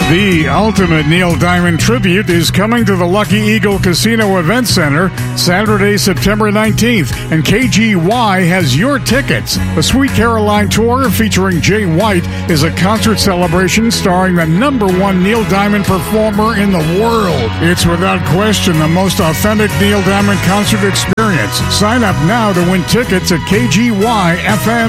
The ultimate Neil Diamond tribute is coming to the Lucky Eagle Casino Event Center Saturday, September 19th, and KGY has your tickets. The Sweet Caroline Tour featuring Jay White is a concert celebration starring the #1 Neil Diamond performer in the world. It's without question the most authentic Neil Diamond concert experience. Sign up now to win tickets at KGYFM.com.